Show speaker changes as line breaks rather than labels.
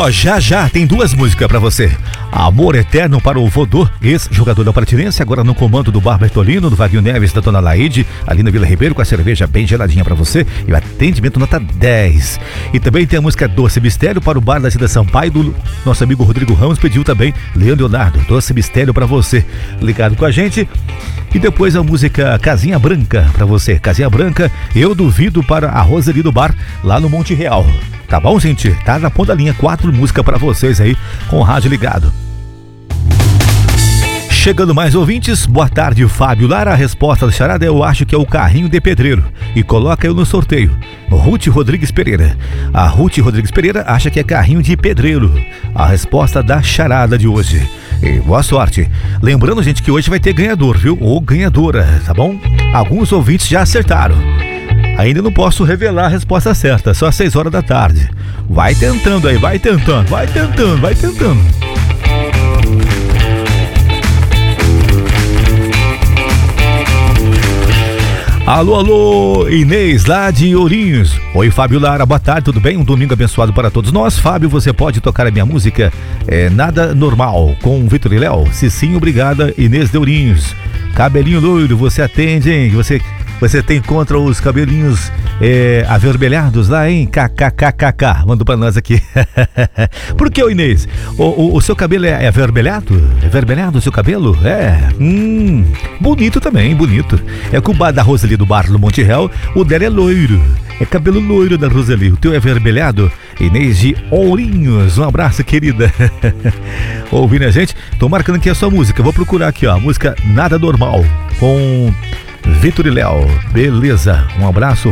Ó, já tem duas músicas pra você. Amor Eterno para o Vodô, ex-jogador da Paratirense, agora no comando do Bar Bertolino, do Vaguinho Neves, da Dona Laide, ali na Vila Ribeiro, com a cerveja bem geladinha pra você e o atendimento nota 10. E também tem a música Doce Mistério para o Bar da Cida Sampaio, do nosso amigo Rodrigo Ramos, pediu também Leandro Leonardo, Doce Mistério pra você, ligado com a gente. E depois a música Casinha Branca pra você, Casinha Branca, Eu Duvido, para a Roseli do Bar, lá no Monte Real. Tá bom, gente? Tá na ponta da linha, 4 músicas pra vocês aí, com o rádio ligado. Chegando mais ouvintes, boa tarde, Fábio Lara. A resposta da charada eu acho que é o carrinho de pedreiro. E coloca eu no sorteio. Ruth Rodrigues Pereira. A Ruth Rodrigues Pereira acha que é carrinho de pedreiro. A resposta da charada de hoje. E boa sorte. Lembrando, gente, que hoje vai ter ganhador, viu? Ou ganhadora, tá bom? Alguns ouvintes já acertaram. Ainda não posso revelar a resposta certa, só às 6 horas da tarde. Vai tentando aí, vai tentando. Alô, Inês, lá de Ourinhos. Oi, Fábio Lara, boa tarde, tudo bem? Um domingo abençoado para todos nós. Fábio, você pode tocar a minha música Nada Normal, com Vitor e Léo? Se sim, obrigada, Inês de Ourinhos. Cabelinho loiro, você atende, hein? Você tem contra os cabelinhos avermelhados lá, hein? KKKKK. Manda pra nós aqui. Por que, Inês? O seu cabelo é avermelhado? É avermelhado o seu cabelo? Bonito também, bonito. É que o bar da Roseli do Bar do Monte Real, o dela é loiro. É cabelo loiro da Roseli. O teu é avermelhado? Inês de Ourinhos. Um abraço, querida. Ouvindo a gente? Tô marcando aqui a sua música. Vou procurar aqui, ó. A música Nada Normal, com Vitor e Léo. Beleza. Um abraço.